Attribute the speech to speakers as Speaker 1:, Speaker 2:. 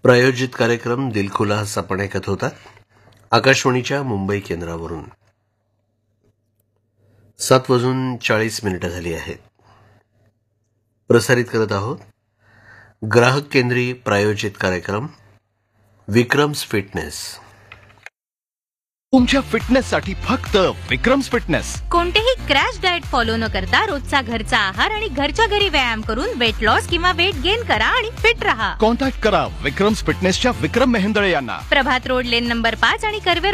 Speaker 1: प्रायोजित कार्यक्रम दिलखुला आपण ऐकत होतात आकाशवाणीच्या मुंबई केंद्रावरून. 7:40 झाली आहेत. प्रसारित करत आहोत ग्राहक केंद्री प्रायोजित कार्यक्रम विक्रम्स फिटनेस.
Speaker 2: तुमच्या फिटनेससाठी फक्त विक्रम्स फिटनेस.
Speaker 3: कोणतेही क्रॅश डाएट फॉलो न करता रोजचा घरचा आहार आणि घरच्या घरी व्यायाम करून वेट लॉस किंवा वेट गेन करा आणि फिट रहा.
Speaker 2: कॉन्टॅक्ट करा विक्रम्स फिटनेसच्या विक्रम मेहेंदळे यांना.
Speaker 3: प्रभात रोड लेन नंबर 5 आणि कर्वे